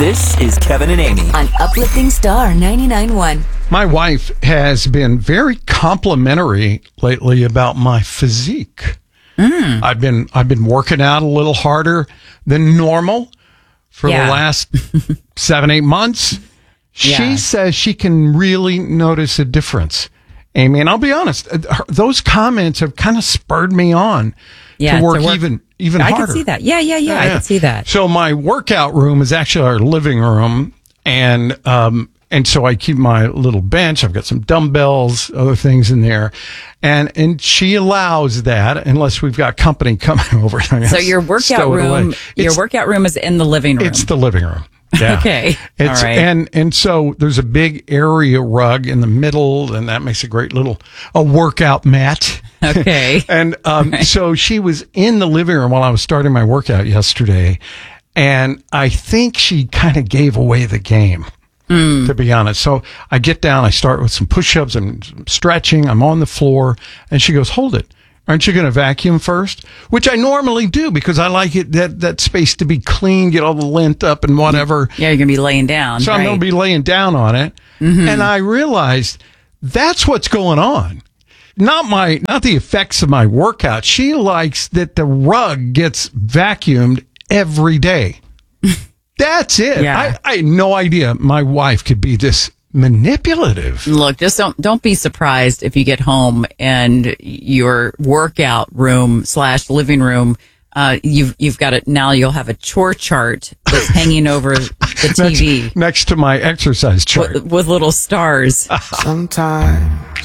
This is Kevin and Amy on Uplifting Star 99.1. My wife has been very complimentary lately about my physique. I've been working out a little harder than normal for the last 7-8 months. She says she can really notice a difference, Amy. And I'll be honest, those comments have kind of spurred me on to work even harder. I can see that. Yeah. I can see that. So my workout room is actually our living room, and so I keep my little bench. I've got some dumbbells, other things in there, and she allows that unless we've got company coming over. So your workout room is in the living room. It's the living room. Yeah. Okay. All right. And so there's a big area rug in the middle, and that makes a great a workout mat. Okay. And so she was in the living room while I was starting my workout yesterday, and I think she kind of gave away the game, to be honest. So I get down, I start with some push-ups, I'm stretching, I'm on the floor, and she goes, "Hold it. Aren't you going to vacuum first?" Which I normally do because I like it that space to be clean, get all the lint up and whatever. Yeah, you're going to be laying down. So I'm going to be laying down on it. Mm-hmm. And I realized that's what's going on. Not the effects of my workout. She likes that the rug gets vacuumed every day. That's it. Yeah. I had no idea my wife could be this manipulative. Look, just don't be surprised if you get home and your workout room / living room, you've got it now. You'll have a chore chart that's hanging over the TV next to my exercise chart with little stars. Sometimes